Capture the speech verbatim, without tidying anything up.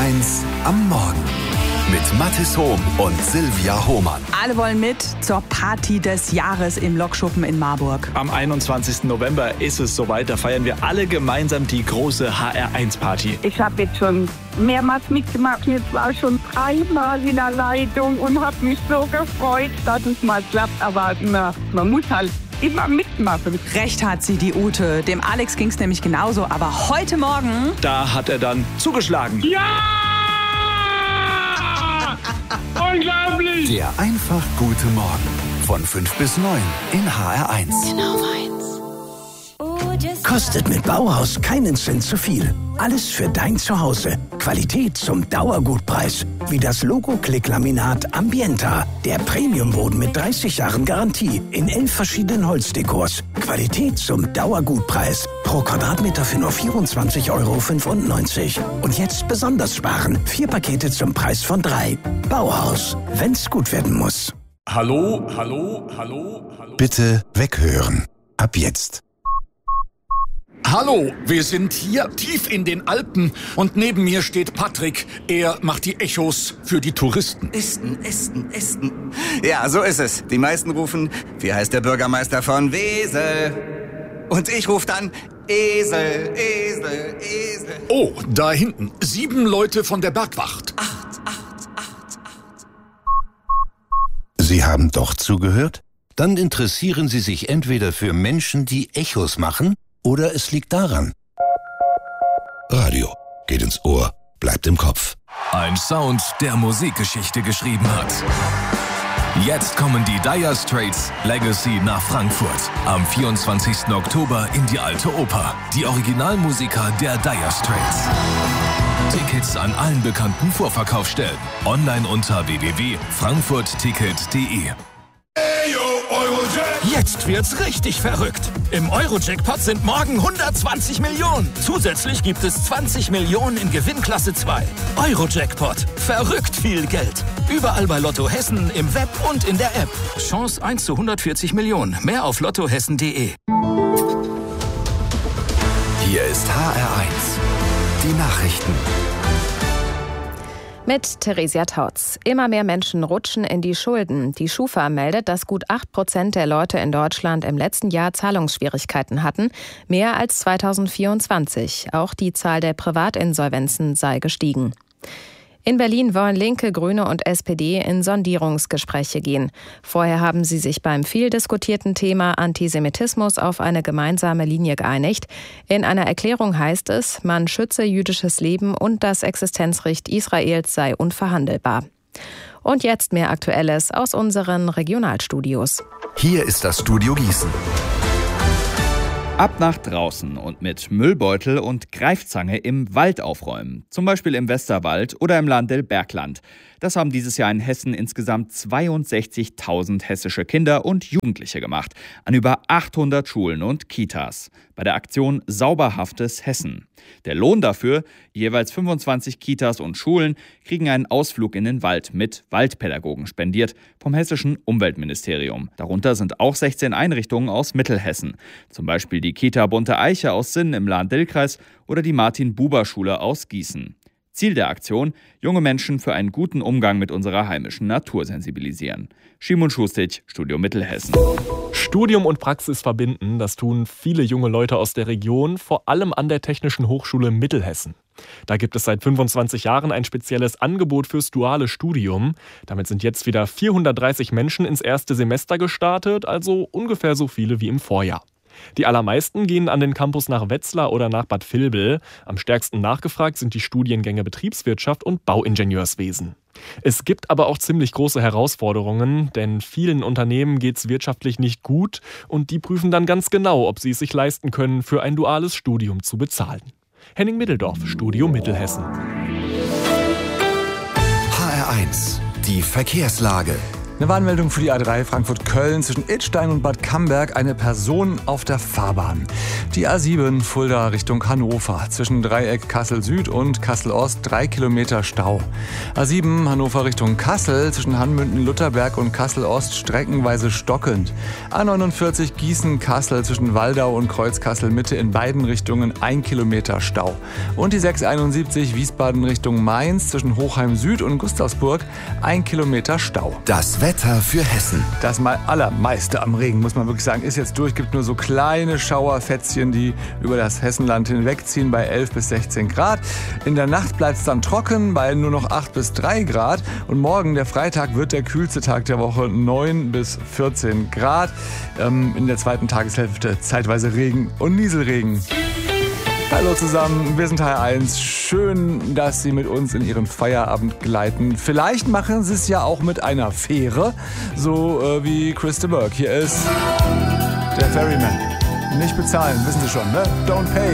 eins am Morgen mit Mathis Hohm und Silvia Hohmann. Alle wollen mit zur Party des Jahres im Lokschuppen in Marburg. Am einundzwanzigsten November ist es soweit. Da feiern wir alle gemeinsam die große H R eins Party. Ich habe jetzt schon mehrmals mitgemacht. Jetzt war ich schon dreimal in der Leitung und habe mich so gefreut, dass es mal klappt. Aber na, man muss halt immer mitmachen. Recht hat sie, die Ute. Dem Alex ging es nämlich genauso. Aber heute Morgen... Da hat er dann zugeschlagen. Ja! Unglaublich! Der einfach gute Morgen von fünf bis neun in H R eins. Genau meins. Kostet mit Bauhaus keinen Cent zu viel. Alles für dein Zuhause. Qualität zum Dauergutpreis. Wie das Logo-Klick-Laminat Ambienta. Der Premiumboden mit dreißig Jahren Garantie. In elf verschiedenen Holzdekors. Qualität zum Dauergutpreis. Pro Quadratmeter für nur vierundzwanzig Euro fünfundneunzig. Und jetzt besonders sparen. Vier Pakete zum Preis von drei. Bauhaus. Wenn's gut werden muss. Hallo, hallo, hallo, hallo. Bitte weghören. Ab jetzt. Hallo, wir sind hier tief in den Alpen und neben mir steht Patrick. Er macht die Echos für die Touristen. Esten, Esten, Esten. Ja, so ist es. Die meisten rufen, wie heißt der Bürgermeister von Wesel? Und ich rufe dann, Esel, Esel, Esel. Oh, da hinten, sieben Leute von der Bergwacht. Acht, acht, acht, acht. Sie haben doch zugehört? Dann interessieren Sie sich entweder für Menschen, die Echos machen, oder es liegt daran. Radio geht ins Ohr, bleibt im Kopf. Ein Sound, der Musikgeschichte geschrieben hat. Jetzt kommen die Dire Straits Legacy nach Frankfurt. Am vierundzwanzigsten Oktober in die Alte Oper. Die Originalmusiker der Dire Straits. Tickets an allen bekannten Vorverkaufsstellen. Online unter w w w punkt frankfurt ticket punkt d e. Jetzt wird's richtig verrückt. Im Euro-Jackpot sind morgen hundertzwanzig Millionen. Zusätzlich gibt es zwanzig Millionen in Gewinnklasse zwei. Euro-Jackpot. Verrückt viel Geld. Überall bei Lotto Hessen, im Web und in der App. Chance eins zu hundertvierzig Millionen. Mehr auf lottohessen punkt d e. Hier ist H R eins. Die Nachrichten. Mit Theresia Tautz. Immer mehr Menschen rutschen in die Schulden. Die Schufa meldet, dass gut acht Prozent der Leute in Deutschland im letzten Jahr Zahlungsschwierigkeiten hatten. Mehr als zweitausendvierundzwanzig. Auch die Zahl der Privatinsolvenzen sei gestiegen. In Berlin wollen Linke, Grüne und S P D in Sondierungsgespräche gehen. Vorher haben sie sich beim viel diskutierten Thema Antisemitismus auf eine gemeinsame Linie geeinigt. In einer Erklärung heißt es, man schütze jüdisches Leben und das Existenzrecht Israels sei unverhandelbar. Und jetzt mehr Aktuelles aus unseren Regionalstudios. Hier ist das Studio Gießen. Ab nach draußen und mit Müllbeutel und Greifzange im Wald aufräumen. Zum Beispiel im Westerwald oder im Landl-Bergland. Das haben dieses Jahr in Hessen insgesamt zweiundsechzigtausend hessische Kinder und Jugendliche gemacht. An über achthundert Schulen und Kitas. Bei der Aktion Sauberhaftes Hessen. Der Lohn dafür, jeweils fünfundzwanzig Kitas und Schulen, kriegen einen Ausflug in den Wald mit Waldpädagogen spendiert vom hessischen Umweltministerium. Darunter sind auch sechzehn Einrichtungen aus Mittelhessen. Zum Beispiel die Kita Bunte Eiche aus Sinn im Lahn-Dill-Kreis oder die Martin-Buber-Schule aus Gießen. Ziel der Aktion, junge Menschen für einen guten Umgang mit unserer heimischen Natur sensibilisieren. Schimon Schustic, Studio Mittelhessen. Studium und Praxis verbinden, das tun viele junge Leute aus der Region, vor allem an der Technischen Hochschule Mittelhessen. Da gibt es seit fünfundzwanzig Jahren ein spezielles Angebot fürs duale Studium. Damit sind jetzt wieder vierhundertdreißig Menschen ins erste Semester gestartet, also ungefähr so viele wie im Vorjahr. Die allermeisten gehen an den Campus nach Wetzlar oder nach Bad Vilbel. Am stärksten nachgefragt sind die Studiengänge Betriebswirtschaft und Bauingenieurswesen. Es gibt aber auch ziemlich große Herausforderungen, denn vielen Unternehmen geht es wirtschaftlich nicht gut und die prüfen dann ganz genau, ob sie es sich leisten können, für ein duales Studium zu bezahlen. Henning Middeldorf, Studio Mittelhessen. H R eins, die Verkehrslage. Eine Warnmeldung für die A drei Frankfurt-Köln zwischen Idstein und Bad Camberg. Eine Person auf der Fahrbahn. Die A sieben Fulda Richtung Hannover. Zwischen Dreieck Kassel-Süd und Kassel-Ost drei Kilometer Stau. A sieben Hannover Richtung Kassel. Zwischen Hanmünden-Lutherberg und Kassel-Ost streckenweise stockend. A neunundvierzig Gießen-Kassel zwischen Waldau und Kreuz-Kassel-Mitte in beiden Richtungen ein Kilometer Stau. Und die sechshunderteinundsiebzig Wiesbaden Richtung Mainz zwischen Hochheim-Süd und Gustavsburg ein Kilometer Stau. Das Wetter für Hessen. Das mal allermeiste am Regen, muss man wirklich sagen, ist jetzt durch. Gibt nur so kleine Schauerfätzchen, die über das Hessenland hinwegziehen bei elf bis sechzehn Grad. In der Nacht bleibt es dann trocken bei nur noch acht bis drei Grad. Und morgen, der Freitag, wird der kühlste Tag der Woche, neun bis vierzehn Grad. Ähm, in der zweiten Tageshälfte zeitweise Regen und Nieselregen. Hallo zusammen, wir sind H R eins. Schön, dass Sie mit uns in Ihren Feierabend gleiten. Vielleicht machen Sie es ja auch mit einer Fähre, so äh, wie Chris de Burgh. Hier ist der Ferryman. Nicht bezahlen, wissen Sie schon, ne? Don't pay.